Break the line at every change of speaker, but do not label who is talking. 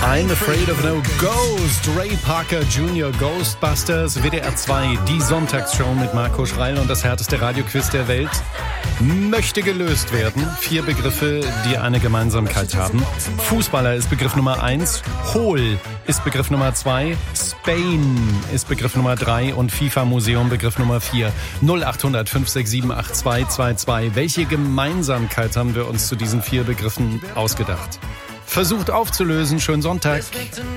I'm Afraid of No Ghost. Ray Parker Jr. Ghostbusters, WDR 2, die Sonntagsshow mit Marco Schreil und das härteste Radioquiz der Welt möchte gelöst werden. 4 Begriffe, die eine Gemeinsamkeit haben. Fußballer ist Begriff Nummer 1, Hohl ist Begriff Nummer 2, Spain ist Begriff Nummer 3 und FIFA-Museum Begriff Nummer 4. 0800 567 8222. Welche Gemeinsamkeit haben wir uns zu diesen 4 Begriffen ausgedacht? Versucht aufzulösen. Schönen Sonntag.